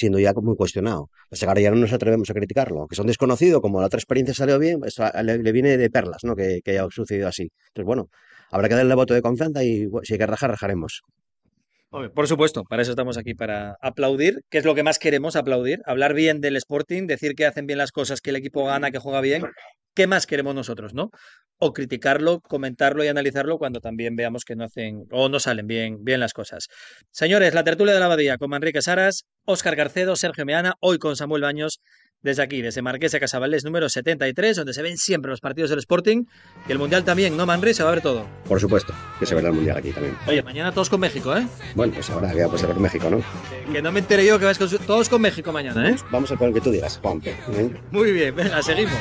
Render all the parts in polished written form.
siendo ya muy cuestionado. Pues ahora ya no nos atrevemos a criticarlo. Que son desconocidos, como la otra experiencia salió bien, pues le viene de perlas, ¿no? Que haya sucedido así. Entonces, bueno, habrá que darle voto de confianza y bueno, si hay que rajar, rajaremos. Hombre, por supuesto, para eso estamos aquí, para aplaudir, que es lo que más queremos, aplaudir, hablar bien del Sporting, decir que hacen bien las cosas, que el equipo gana, que juega bien. ¿Qué más queremos nosotros, no? O criticarlo, comentarlo y analizarlo cuando también veamos que no hacen o no salen bien las cosas. Señores, la tertulia de la Abadía con Manrique Saras, Óscar Garcedo, Sergio Meana, hoy con Samuel Baños, desde aquí, desde Marqués de Casabaldés número 73, donde se ven siempre los partidos del Sporting y el Mundial también, ¿no, Manri? Se va a ver todo. Por supuesto, que se verá el Mundial aquí también. Oye, mañana todos con México, ¿eh? Bueno, pues ahora ya pues a ver México, ¿no? Que no me entere yo que vas todos con México mañana, ¿eh? Vamos a poner lo que tú digas, Juanpe. Muy bien, venga, seguimos.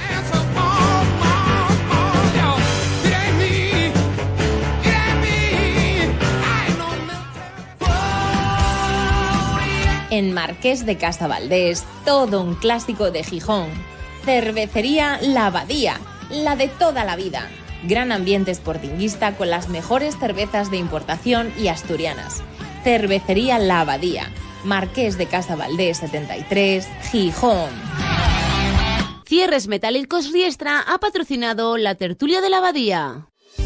En Marqués de Casabaldés, todo un clásico de Gijón. Cervecería La Abadía, la de toda la vida. Gran ambiente sportinguista con las mejores cervezas de importación y asturianas. Cervecería La Abadía, Marqués de Casabaldés 73, Gijón. Cierres Metálicos Riestra ha patrocinado la tertulia de la Abadía.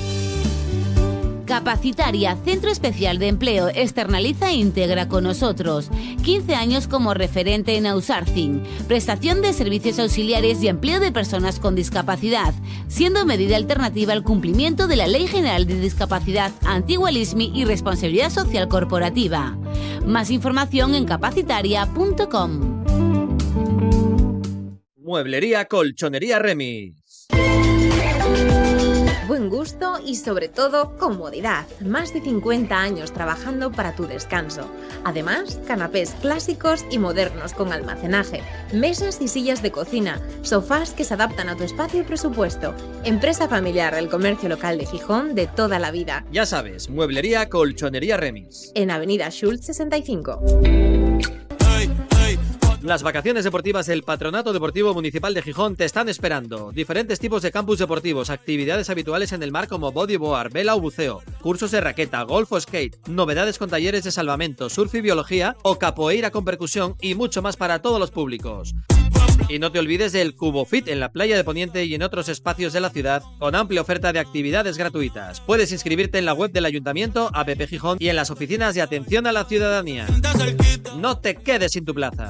Capacitaria, Centro Especial de Empleo, externaliza e integra con nosotros. 15 años como referente en outsourcing, prestación de servicios auxiliares y empleo de personas con discapacidad, siendo medida alternativa al cumplimiento de la Ley General de Discapacidad, antigua LISMI y Responsabilidad Social Corporativa. Más información en capacitaria.com. Mueblería Colchonería Remis. Buen gusto y sobre todo comodidad. Más de 50 años trabajando para tu descanso. Además, canapés clásicos y modernos con almacenaje, mesas y sillas de cocina, sofás que se adaptan a tu espacio y presupuesto. Empresa familiar del comercio local de Gijón de toda la vida. Ya sabes, Mueblería Colchonería Remis. En Avenida Schultz 65. Las vacaciones deportivas del Patronato Deportivo Municipal de Gijón te están esperando. Diferentes tipos de campus deportivos, actividades habituales en el mar como bodyboard, vela o buceo, cursos de raqueta, golf o skate, novedades con talleres de salvamento, surf y biología o capoeira con percusión y mucho más para todos los públicos. Y no te olvides del Cubo Fit en la playa de Poniente y en otros espacios de la ciudad con amplia oferta de actividades gratuitas. Puedes inscribirte en la web del Ayuntamiento, APP Gijón y en las oficinas de atención a la ciudadanía. No te quedes sin tu plaza.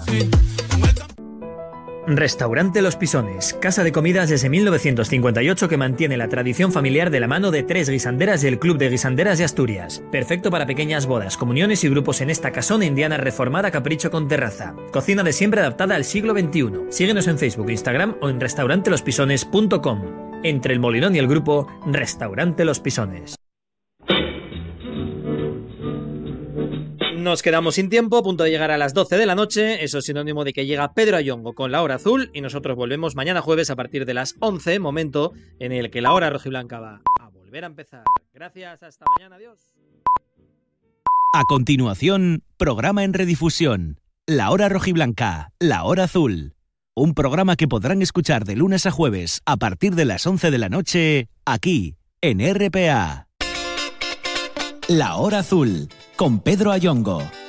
Restaurante Los Pisones, casa de comidas desde 1958 que mantiene la tradición familiar de la mano de 3 guisanderas del Club de Guisanderas de Asturias. Perfecto para pequeñas bodas, comuniones y grupos en esta casona indiana reformada capricho con terraza. Cocina de siempre adaptada al siglo XXI. Síguenos en Facebook, Instagram o en restaurantelospisones.com. Entre el Molinón y el grupo, Restaurante Los Pisones. Nos quedamos sin tiempo, a punto de llegar a las 12 de la noche. Eso es sinónimo de que llega Pedro Ayongo con La Hora Azul y nosotros volvemos mañana jueves a partir de las 11, momento en el que la hora rojiblanca va a volver a empezar. Gracias, hasta mañana, adiós. A continuación, programa en redifusión. La Hora Rojiblanca, La Hora Azul. Un programa que podrán escuchar de lunes a jueves a partir de las 11 de la noche, aquí, en RPA. La Hora Azul, con Pedro Ayongo.